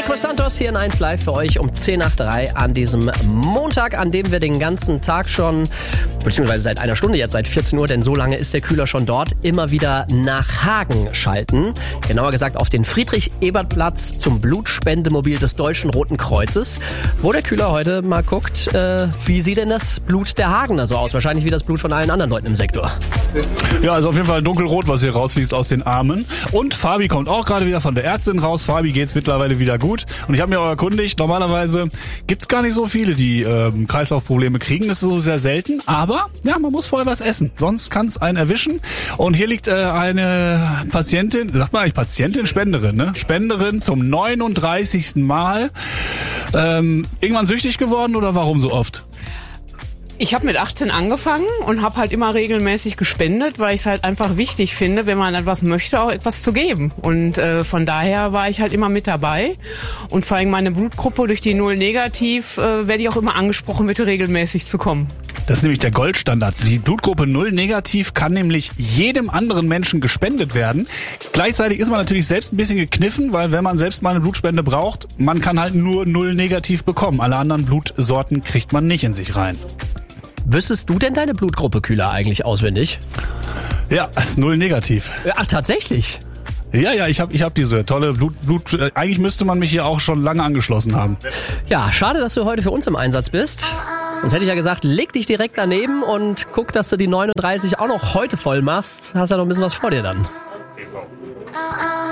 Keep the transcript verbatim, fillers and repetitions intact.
Marcos Santos hier in eins Live für euch um zehn nach drei an diesem Montag, an dem wir den ganzen Tag schon, beziehungsweise seit einer Stunde jetzt, seit vierzehn Uhr, denn so lange ist der Kühler schon dort, immer wieder nach Hagen schalten. Genauer gesagt auf den Friedrich-Ebert-Platz zum Blutspendemobil des Deutschen Roten Kreuzes, wo der Kühler heute mal guckt, äh, wie sieht denn das Blut der Hagener so aus? Wahrscheinlich wie das Blut von allen anderen Leuten im Sektor. Ja, also auf jeden Fall dunkelrot, was hier rausfließt aus den Armen. Und Fabi kommt auch gerade wieder von der Ärztin raus. Fabi geht's mittlerweile wieder gut. Und ich habe mir auch erkundigt, normalerweise gibt's gar nicht so viele, die ähm, Kreislaufprobleme kriegen. Das ist so sehr selten. Aber ja, man muss vorher was essen. Sonst kann's einen erwischen. Und hier liegt äh, eine Patientin, sagt man eigentlich Patientin? Spenderin, ne? Spenderin zum neununddreißigsten Mal. Ähm, irgendwann süchtig geworden oder warum so oft? Ich habe mit achtzehn angefangen und habe halt immer regelmäßig gespendet, weil ich es halt einfach wichtig finde, wenn man etwas möchte, auch etwas zu geben. Und äh, von daher war ich halt immer mit dabei. Und vor allem meine Blutgruppe durch die Null negativ äh, werde ich auch immer angesprochen, bitte regelmäßig zu kommen. Das ist nämlich der Goldstandard. Die Blutgruppe Null negativ kann nämlich jedem anderen Menschen gespendet werden. Gleichzeitig ist man natürlich selbst ein bisschen gekniffen, weil wenn man selbst mal eine Blutspende braucht, man kann halt nur Null negativ bekommen. Alle anderen Blutsorten kriegt man nicht in sich rein. Wüsstest du denn deine Blutgruppe, Kühler, eigentlich auswendig? Ja, es ist Null negativ. Ach, tatsächlich? Ja, ja, ich habe ich hab diese tolle Blut, Blut... Äh, eigentlich müsste man mich hier auch schon lange angeschlossen haben. Ja, schade, dass du heute für uns im Einsatz bist. Sonst hätte ich ja gesagt, leg dich direkt daneben und guck, dass du die neununddreißig auch noch heute voll machst. Hast ja noch ein bisschen was vor dir dann.